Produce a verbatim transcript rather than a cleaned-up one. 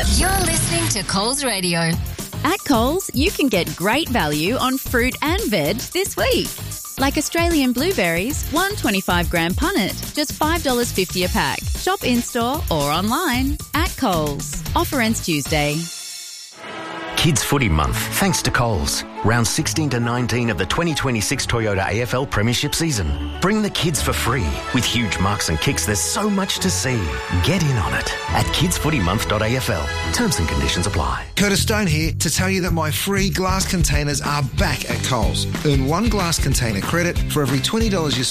You're listening to Coles Radio. At Coles, you can get great value on fruit and veg this week. Like Australian blueberries, one twenty-five gram punnet, just five dollars fifty a pack. Shop in-store or online at Coles. Offer ends Tuesday. Kids Footy Month, thanks to Coles. Round sixteen to nineteen of the twenty twenty-six Toyota A F L Premiership season. Bring the kids for free. With huge marks and kicks, there's so much to see. Get in on it at kids footy month dot A F L. Terms and conditions apply. Curtis Stone here to tell you that my free glass containers are back at Coles. Earn one glass container credit for every twenty dollars you